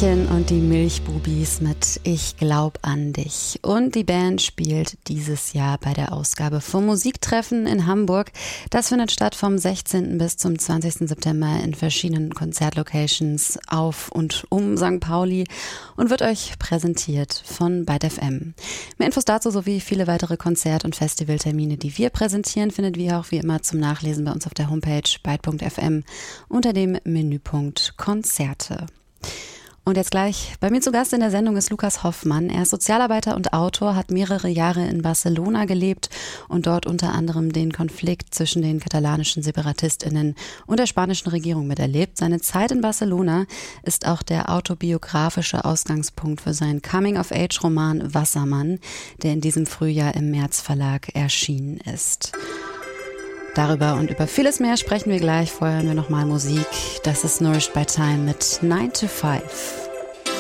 Bärchen und die Milchbubis mit Ich glaub an dich. Und die Band spielt dieses Jahr bei der Ausgabe vom Musiktreffen in Hamburg. Das findet statt vom 16. bis zum 20. September in verschiedenen Konzertlocations auf und um St. Pauli und wird euch präsentiert von Byte FM. Mehr Infos dazu sowie viele weitere Konzert- und Festivaltermine, die wir präsentieren, findet ihr auch wie immer zum Nachlesen bei uns auf der Homepage byte.fm unter dem Menüpunkt Konzerte. Und jetzt gleich, bei mir zu Gast in der Sendung ist Lukas Hoffmann. Er ist Sozialarbeiter und Autor, hat mehrere Jahre in Barcelona gelebt und dort unter anderem den Konflikt zwischen den katalanischen SeparatistInnen und der spanischen Regierung miterlebt. Seine Zeit in Barcelona ist auch der autobiografische Ausgangspunkt für seinen Coming-of-Age-Roman Wassermann, der in diesem Frühjahr im März Verlag erschienen ist. Darüber und über vieles mehr sprechen wir gleich. Vorher hören wir nochmal Musik. Das ist Nourished by Time mit 9 to 5.